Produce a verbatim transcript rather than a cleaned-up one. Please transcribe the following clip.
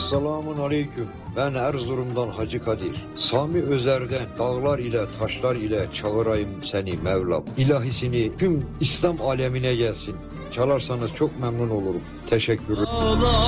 Esselamun aleyküm. Ben Erzurum'dan Hacı Kadir. Sami Özer'den dağlar ile taşlar ile çağırayım seni Mevlam. İlahisini tüm İslam alemine gelsin. Çalarsanız çok memnun olurum. Teşekkürler.